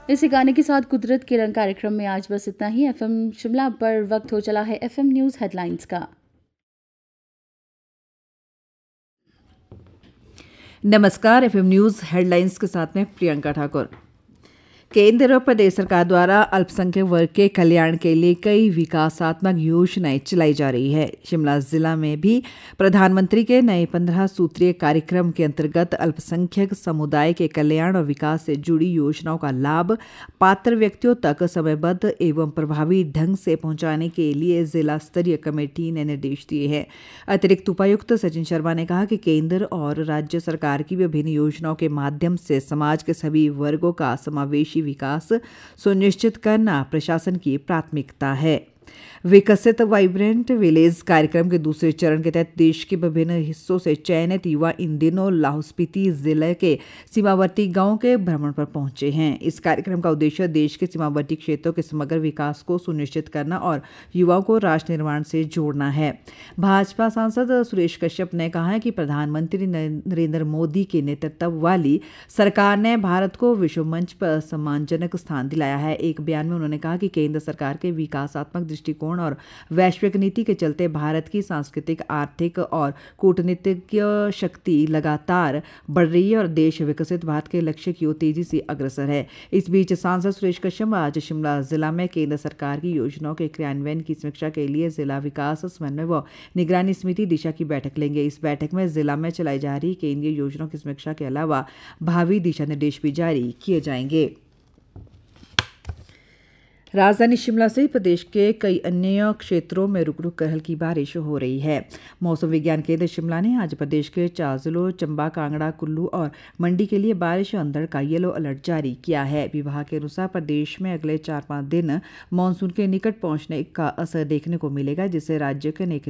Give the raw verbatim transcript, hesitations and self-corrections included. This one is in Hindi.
इसी गाने के साथ कुदरत के रंग कार्यक्रम में आज बस इतना ही। एफएम शिमला पर वक्त हो चला है एफएम न्यूज़ हेडलाइंस का। नमस्कार, एफएम न्यूज़ हेडलाइंस के साथ में प्रियंका ठाकुर। केंद्र और प्रदेश सरकार द्वारा अल्पसंख्यक वर्ग के कल्याण के लिए कई विकासात्मक योजनाएं चलाई जा रही है। शिमला जिला में भी प्रधानमंत्री के नए पंद्रह सूत्रीय कार्यक्रम के अंतर्गत अल्पसंख्यक समुदाय के कल्याण और विकास से जुड़ी योजनाओं का लाभ पात्र व्यक्तियों तक समयबद्ध एवं प्रभावी ढंग से पहुंचाने के लिए जिला स्तरीय कमेटी ने निर्देश दिए हैं। अतिरिक्त उपायुक्त सचिन शर्मा ने कहा कि केंद्र और राज्य सरकार की विभिन्न योजनाओं के माध्यम से समाज के सभी वर्गों का समावेशी विकास सुनिश्चित करना प्रशासन की प्राथमिकता है। विकसित वाइब्रेंट विलेज कार्यक्रम के दूसरे चरण के तहत देश के विभिन्न हिस्सों से चयनित युवा इन दिनों लाहौल स्पीति जिले के सीमावर्ती गांवों के भ्रमण पर पहुंचे हैं। इस कार्यक्रम का उद्देश्य देश के सीमावर्ती क्षेत्रों के समग्र विकास को सुनिश्चित करना और युवाओं को राष्ट्र निर्माण से जोड़ना है। भाजपा सांसद सुरेश कश्यप ने कहा है कि प्रधानमंत्री नरेंद्र मोदी के नेतृत्व वाली सरकार ने भारत को विश्व मंच पर सम्मानजनक स्थान दिलाया है। एक बयान में उन्होंने कहा कि केंद्र सरकार के विकासात्मक दृष्टिकोण और वैश्विक नीति के चलते भारत की सांस्कृतिक, आर्थिक और कूटनीतिक शक्ति लगातार बढ़ रही है और देश विकसित भारत के लक्ष्य की ओर तेजी से अग्रसर है। इस बीच सांसद सुरेश कश्यप आज शिमला जिला में केंद्र सरकार की योजनाओं के क्रियान्वयन की समीक्षा के लिए जिला विकास समन्वय व निगरानी समिति दिशा की बैठक लेंगे। इस बैठक में जिला में चलाई जा रही केंद्रीय योजनाओं की समीक्षा के अलावा भावी दिशा निर्देश भी जारी किए जाएंगे। राजधानी शिमला सहित प्रदेश के कई अन्य क्षेत्रों में रुक रुक कर हल्की बारिश हो रही है। मौसम विज्ञान केंद्र शिमला ने आज प्रदेश के चार जिलों चंबा, कांगड़ा, कुल्लू और मंडी के लिए बारिश और अंधड़ का येलो अलर्ट जारी किया है। विभाग के अनुसार प्रदेश में अगले चार पाँच दिन मानसून के निकट पहुंचने का असर देखने को मिलेगा, जिससे राज्य के अनेक